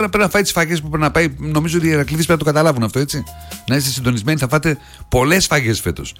Πρέπει να φάει τις σφαγές που πρέπει να πάει. Νομίζω ότι οι Ηρακλήδες πρέπει να το καταλάβουν αυτό, έτσι. Να είστε συντονισμένοι, θα φάτε πολλές σφαγές φέτος.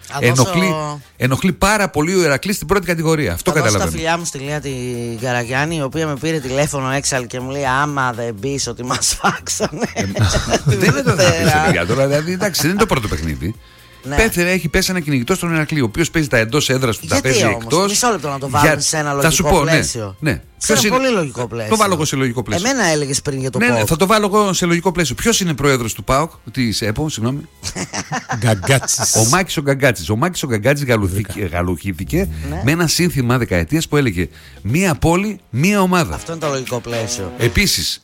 Ενοχλεί πάρα πολύ ο Ηρακλής στην πρώτη κατηγορία. Αυτό καταλαβαίνω. Τα φιλιά μου στη Λία την Καραγιάννη, η οποία με πήρε τηλέφωνο έξαλλη και μου λέει: άμα δεν πεις ότι μας φάξανε. Δεν είναι το θέμα τώρα, δηλαδή εντάξει, δεν είναι το πρώτο παιχνίδι. Ναι. Έχει πέσει ένα κυνηγητό στον Ηρακλή, ο οποίος παίζει τα εντός έδρας του, τα παίζει εκτός. Μισό λεπτό να το βάλουμε σε ένα λογικό πλαίσιο. Ναι. Σε ένα πολύ λογικό πλαίσιο. Το βάλω εγώ σε λογικό πλαίσιο. Εμένα έλεγες πριν για το ΠΑΟΚ. Ναι, θα το βάλω εγώ σε λογικό πλαίσιο. Ποιος είναι πρόεδρος του ΠΑΟΚ, της ΕΠΟ, συγγνώμη. Γκαγκάτσης. Ο Μάκης ο Γκαγκάτσης. Ο Μάκης ο Γκαγκάτσης γαλουχήθηκε με ένα σύνθημα δεκαετίας που έλεγε μία πόλη, μία ομάδα. Αυτό είναι το λογικό πλαίσιο. Επίσης,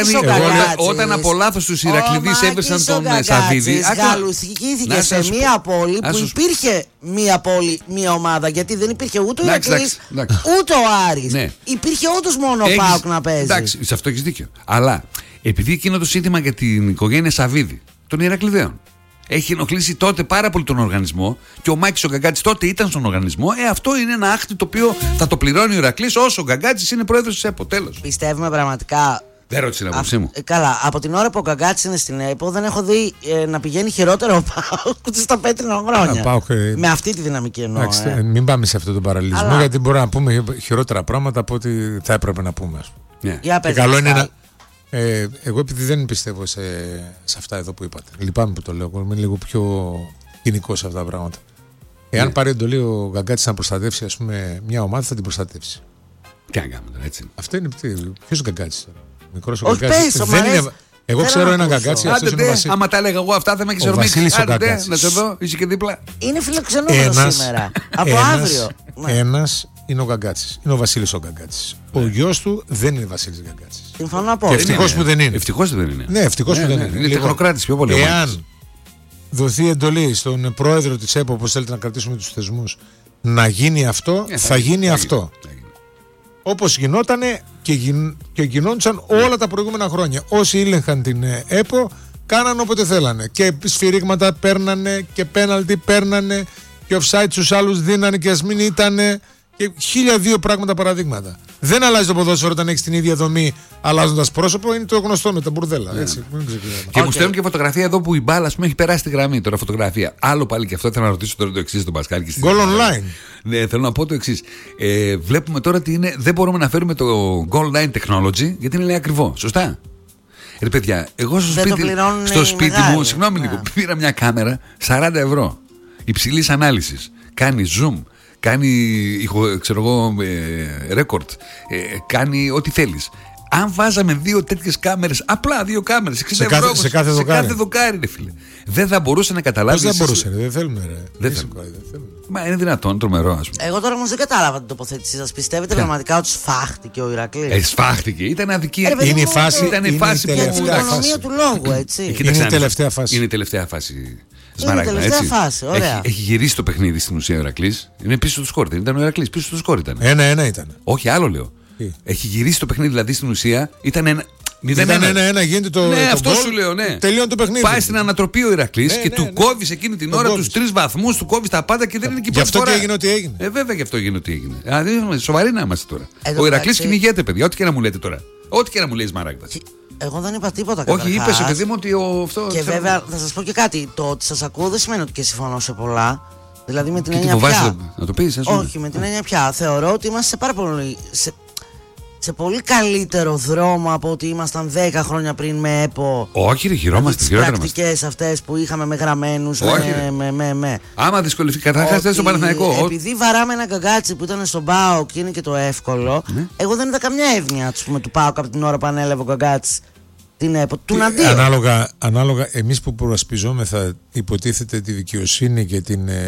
όταν από λάθος τους Ηρακληδείς έβρισαν τον Σαββίδη. Γαλουχήθηκε σε μία πόλη που υπήρχε μία πόλη, μία ομάδα. Γιατί δεν υπήρχε ούτε ο Ηρακλής ούτε ο Άρης. Υπήρχε όντως μόνο ο ΠΑΟΚ να παίζει. Εντάξει, σε αυτό έχεις δίκιο. Αλλά επειδή εκείνο το σύνθημα για την οικογένεια Σαββίδη των Ηρακλειδαίων έχει ενοχλήσει τότε πάρα πολύ τον οργανισμό και ο Μάκης ο Γκαγκάτσης τότε ήταν στον οργανισμό, αυτό είναι ένα άχτη το οποίο θα το πληρώνει ο Ηρακλής όσο ο Γκαγκάτσης είναι πρόεδρος της ΕΠΟ. Τέλος. Πιστεύουμε πραγματικά. Δεν ρώτησε την άποψή μου. Καλά, από την ώρα που ο Γκαγκάτσης είναι στην ΕΠΟ δεν έχω δει να πηγαίνει χειρότερο ο ΠΑΟΚ ούτε στα πέτρινα χρόνια. Με αυτή τη δυναμική εννοώ. Μην πάμε σε αυτόν τον παραλληλισμό, γιατί μπορούμε να πούμε χειρότερα πράγματα από ό,τι θα έπρεπε να πούμε. Για πες, καλό είναι να. Εγώ επειδή δεν πιστεύω σε αυτά εδώ που είπατε. Λυπάμαι που το λέω. Είμαι λίγο πιο κοινικό σε αυτά τα πράγματα. Εάν πάρει εντολή ο Γκαγκάτσης να προστατεύσει, ας πούμε, μια ομάδα, θα την προστατεύσει. Τι να κάνουμε τώρα, έτσι. Αυτό είναι. Ποιος ο Γκαγκάτσης τώρα. Μικρός ο Γκαγκάτσης. Εγώ ξέρω έναν Γκαγκάτσι. Άμα τα έλεγα εγώ αυτά θα με έχεις ορμήξει. Άντε, να σε δω, είσαι και δίπλα. Είναι φιλοξενούμενο σήμερα. Από αύριο. Ένας είναι ο Γκαγκάτσης. Είναι ο Βασίλης ο Γκαγκάτσης. Ο γιος του δεν είναι Βασίλης Γκαγκάτσης. Συμφωνώ απόλυτα. Ευτυχώς που δεν είναι. Ευτυχώς δεν είναι. Ναι, ευτυχώς που δεν είναι. Είναι τεχνοκράτης πιο πολύ. Εάν δοθεί εντολή στον πρόεδρο της ΕΠΟ, όπως θέλετε να κρατήσουμε τους θεσμούς, να γίνει αυτό, θα γίνει αυτό. Όπως γινότανε και γινόντουσαν όλα τα προηγούμενα χρόνια. Όσοι ήλεγχαν την ΕΠΟ, κάναν όποτε θέλανε. Και σφυρίγματα παίρνανε και πέναλτι παίρνανε και offside στους άλλους δίνανε και ας μην ήτανε. Και 1002 πράγματα παραδείγματα. Δεν αλλάζει το ποδόσφαιρο όταν έχει την ίδια δομή, αλλάζοντας πρόσωπο. Είναι το γνωστό με τα μπουρδέλα. Έτσι. Και μου στέλνουν και φωτογραφία εδώ που η μπάλα έχει περάσει τη γραμμή. Τώρα φωτογραφία. Άλλο πάλι και αυτό θέλω να ρωτήσω τώρα το εξής στον Πασκάλ. Goal online. Ναι, θέλω να πω το εξής. Βλέπουμε τώρα ότι δεν μπορούμε να φέρουμε το goal line technology γιατί είναι λέει ακριβό. Σωστά. Ρε παιδιά, εγώ στο σπίτι μου, συγγνώμη λίγο, πήρα μια κάμερα 40 ευρώ υψηλής ανάλυσης. Κάνει zoom. Κάνει, ξέρω εγώ, ρέκορντ. Κάνει ό,τι θέλεις. Αν βάζαμε 2 τέτοιες κάμερες, απλά 2 κάμερες, 60 ευρώ σε κάθε δοκάρι, ρε φίλε. Δεν θα μπορούσε να καταλάβει. Πώς δεν μπορούσε, δεν θέλουμε, ρε. Δεν θέλουμε. Μα είναι δυνατόν, τρομερό, ας πούμε. Εγώ τώρα όμως δεν κατάλαβα την τοποθέτησή σας. Πιστεύετε πραγματικά ότι σφάχτηκε ο Ηρακλής? Σφάχτηκε, ήταν αδικία. Είναι η φάση. Ήταν η φάση που. Για την οικονομία του λόγου, έτσι. Είναι η τελευταία φάση. Είναι η τελευταία φάση. Είναι η τελευταία φάση, ωραία. Έχει γυρίσει το παιχνίδι στην ουσία ο Ηρακλής. Είναι πίσω του σκορ. Δεν ήταν ο Ηρακλής, πίσω του σκορ ήταν. 1-1 ήταν. Όχι, άλλο λέω. Έχει γυρίσει το παιχνίδι, δηλαδή στην ουσία ήταν 0-1, γίνεται το. Ναι, αυτό σου λέω, ναι. Τελειώνει το παιχνίδι. Πάει στην ανατροπή ο Ηρακλής και του κόβει εκείνη την ώρα τους 3 βαθμούς, του κόβει τα πάντα και δεν είναι εκεί πέρα. Γι' αυτό και έγινε ό,τι έγινε. Βέβαια γι' αυτό έγινε ό,τι έγινε. Δηλαδή, σοβαροί να είμαστε τώρα. Ο Ηρακλής κυνηγέται, παιδιά, ό,τι και να μου λέτε τώρα. Ό,τι και να μου λέει Μαράγδα. Εγώ δεν είπα τίποτα. Όχι, είπες, παιδί μου, ότι αυτό. Και βέβαια θα σας πω και κάτι. Το ότι σας ακούω δεν σημαίνει ότι και συμφωνώ σε πολλά. Δηλαδή με την έννοια πια. Να το πεις, όχι, με την έννοια πια. Θεωρώ ότι είμαστε σε πάρα πολύ. Σε πολύ καλύτερο δρόμο από ότι ήμασταν 10 χρόνια πριν με ΕΠΟ. Όχι, ρε, χειρόμαστε. Τις πρακτικές αυτές που είχαμε με γραμμένους. Άμα δυσκολευτεί, καταρχάς δεν στο Παναθηναϊκό. Επειδή βαράμε ένα Γκαγκάτσι που ήταν στον ΠΑΟΚ και είναι και το εύκολο, εγώ δεν είδα καμιά εύνοια του ΠΑΟΚ από την ώρα που ανέλαβε ο Γκαγκάτσι την ΕΠΟ. Ανάλογα, εμείς που προασπιζόμεθα υποτίθεται τη δικαιοσύνη και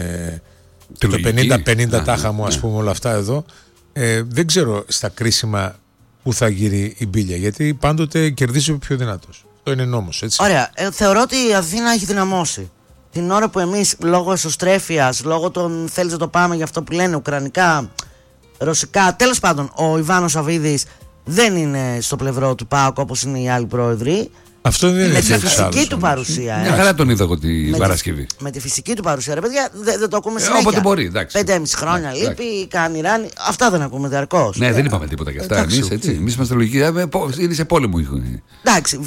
το 50-50 τάχα μου, ας πούμε, όλα αυτά εδώ. Δεν ξέρω στα κρίσιμα που θα γύρει η μπίλια, γιατί πάντοτε κερδίζει ο πιο δυνατός. Αυτό είναι νόμος, έτσι. Ωραία. Θεωρώ ότι η Αθήνα έχει δυναμώσει. Την ώρα που εμείς λόγω εσωστρέφειας, λόγω των θέλεις να το πάμε για αυτό που λένε ουκρανικά, ρωσικά, τέλος πάντων, ο Ιβάνος Σαββίδης δεν είναι στο πλευρό του ΠΑΟΚ όπως είναι οι άλλοι πρόεδροι. Αυτό δεν είναι με τη φυσική του παρουσία. Μια χαρά τον είδα εγώ τη Παρασκευή. Με τη φυσική του παρουσία, ρε παιδιά, δεν το ακούμε συνέχεια. Όποτε μπορεί, 5,5 χρόνια λείπει, κάνει ράνι. Αυτά δεν ακούμε διαρκώς. Ναι, δεν είπαμε τίποτα για αυτά. Εμείς είμαστε λογικοί. Είναι σε πόλεμο. Εντάξει.